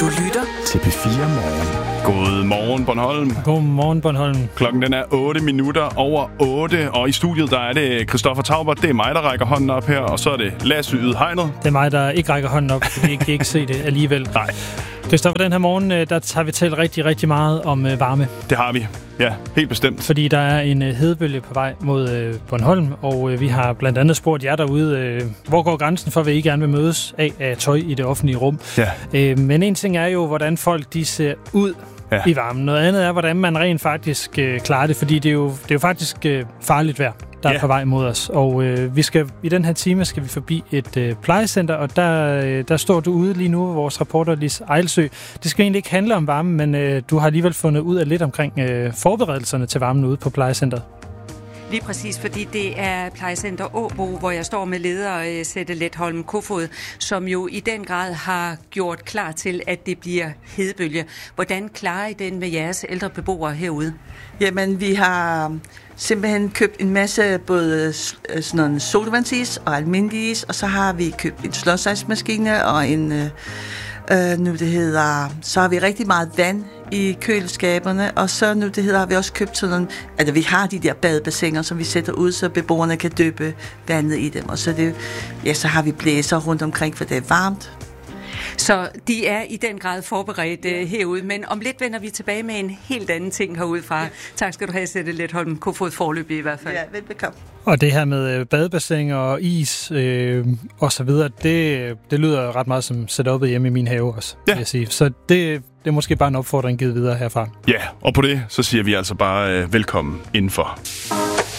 Du lytter til P4 Morgen. God morgen, Bornholm. God morgen, Bornholm. Klokken den er 8:08, og i studiet der er det Christoffer Taubert. Det er mig, der rækker hånden op her, og så er det Lasse Ydhegnet. Det er mig, der ikke rækker hånden op, fordi vi kan ikke se det alligevel. Nej. Christoffer, den her morgen, der har vi talt rigtig, rigtig meget om varme. Det har vi. Ja, helt bestemt. Fordi der er en hedebølge på vej mod Bornholm, og vi har blandt andet spurgt jer derude, hvor går grænsen for, hvad I gerne vil mødes af tøj i det offentlige rum. Ja. Men en ting er jo, hvordan folk de ser ud i varmen. Noget andet er, hvordan man rent faktisk klarer det, fordi det er jo faktisk farligt vejr, der er på vej mod os. Og i den her time skal vi forbi et plejecenter, og der står du ude lige nu, vores reporter Lis Ejlsø. Det skal egentlig ikke handle om varmen, men du har alligevel fundet ud af lidt omkring forberedelserne til varmen ude på plejecenteret. Lige præcis, fordi det er plejecenter Åbo, hvor jeg står med leder Sette Letholm Kofod, som jo i den grad har gjort klar til, at det bliver hedebølge. Hvordan klarer I den med jeres ældre beboere herude? Jamen, vi har simpelthen købt en masse både sådan nogle sodavandsis og almindelige is, og så har vi købt en slåsejsmaskine og en, så har vi rigtig meget vand i køleskaberne, og så har vi også købt sådan nogle, vi har de der badebassiner, som vi sætter ud, så beboerne kan døbe vandet i dem, og så, så har vi blæser rundt omkring, for det er varmt. Så de er i den grad forberedt herude, men om lidt vender vi tilbage med en helt anden ting herudefra. Ja. Tak skal du have, Sette Letholm Kofod, foreløbig i hvert fald. Ja, velbekomme. Og det her med badebassin og is og så videre, det lyder ret meget som setup'et hjemme i min have også, vil jeg sige. Så det er måske bare en opfordring givet videre herfra. Ja, og på det, så siger vi altså bare velkommen indenfor.